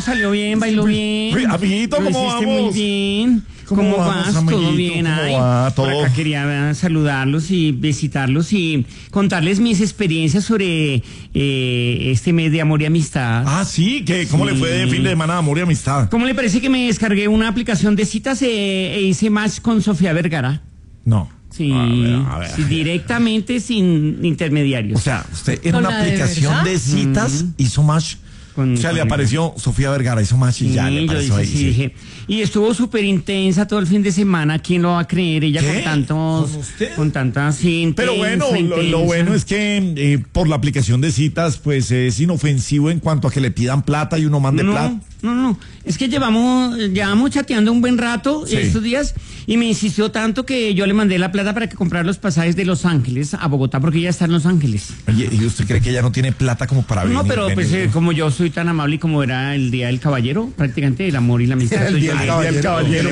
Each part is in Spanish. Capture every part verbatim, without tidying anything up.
salió bien, bailó bien. Uy, amiguito, ¿cómo Lo hiciste vamos? muy bien. ¿Cómo ¿Cómo, vamos, vas? amiguito? ¿Todo bien? ¿Cómo Ay, va? por ¿Todo? acá quería saludarlos y visitarlos y contarles mis experiencias sobre eh, este mes de amor y amistad. Ah, sí, ¿qué? ¿Cómo Sí. le fue de fin de semana de amor y amistad? ¿Cómo le parece que me descargué una aplicación de citas eh, e hice match con Sofía Vergara? No. Sí, A ver, a ver. sí, directamente sin intermediarios. O sea, usted en ¿Con una la de aplicación verdad? de citas Mm. hizo match. Con- o sea, le con- apareció Sofía Vergara, hizo match y Sí, ya le yo apareció dije, ahí. sí, sí. dije. Y estuvo súper intensa todo el fin de semana. ¿Quién lo va a creer? Ella ¿Qué? con tantos, ¿Con usted? con tantas, sí, Pero intensa, bueno, lo, lo intensa. bueno es que eh, por la aplicación de citas, pues es inofensivo en cuanto a que le pidan plata y uno mande no, plata. no, no, es que llevamos, llevamos chateando un buen rato Sí. estos días y me insistió tanto que yo le mandé la plata para que comprara los pasajes de Los Ángeles a Bogotá porque ella está en Los Ángeles. Oye, ¿y usted cree que ella no tiene plata como para venir? No, pero pues venir? eh, como yo soy tan amable y como era el Día del Caballero, prácticamente el amor y la amistad. El Día del Ay, Caballero. Caballero,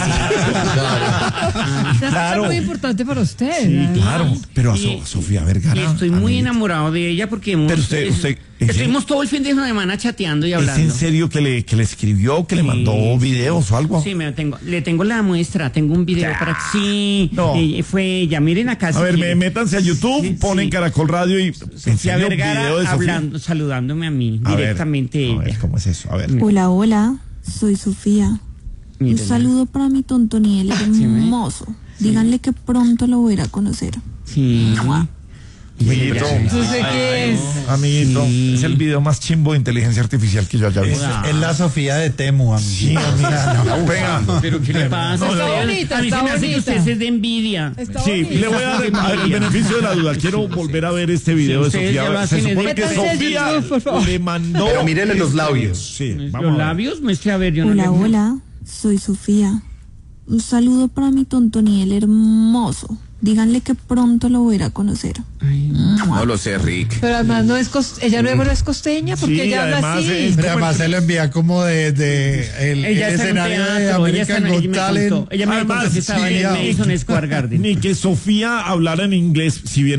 Claro. Claro. Es muy importante para usted. Sí, ¿verdad? claro, pero a Y- So- Sofía Vergara. Y estoy muy amiguito. enamorado de ella porque hemos, Pero usted- es- usted- ¿en estuvimos todo el fin de semana chateando y ¿Es hablando. en serio que le, que le escribió, que le Sí, mandó sí. videos o algo? Sí, me tengo, le tengo la muestra, tengo un video para que sí, No. eh, fue ella, miren acá. A si ver, me, quieren. métanse a YouTube, Sí, ponen sí. Caracol Radio y Sofía enseño Vergara video de Sofía. hablando, saludándome a mí, A ver, directamente a ver, ella. ¿cómo es eso? A ver. Hola, hola, soy Sofía. Un Mírenla. saludo para mi Tontoniel Sí, ¿me? hermoso. Díganle que pronto lo voy a ir a conocer. Sí. Amiguito, ¿Usted qué es? amiguito, Sí. es el video más chimbo de inteligencia artificial que yo haya visto. Hola. Es la Sofía de Temu, amigo. Sí, amiga, no, pega. Pero ¿qué le pasa? No, no. Ustedes- bonita, a mí está se me hace que bonita. ustedes es de envidia. Está Sí, bonito. le voy a dar el, a ver, el beneficio de la duda. Quiero volver a ver este video Sí, de ustedes ya lo Sofía. hacen Se en supone que Métanse a Sofía YouTube, por favor. le mandó. Pero mírele los este labios. video. Sí, vamos Los a ver. labios, muestre a ver, yo no Hola, le- hola, soy Sofía. Un saludo para mi Tontoniel hermoso. Díganle que pronto lo voy a ir a conocer. No lo sé, Rick. Pero además no es cos- ella luego no es costeña porque Sí, ella habla además, así. eh, Pero además se lo envía como de, de el, Ella el está en un escenario de teatro, ella está American en, ella Got me Talent. contó, ella me Además, contó que estaba sí, en el ya. Madison Square Garden. Ni que Sofía hablara en inglés, si bien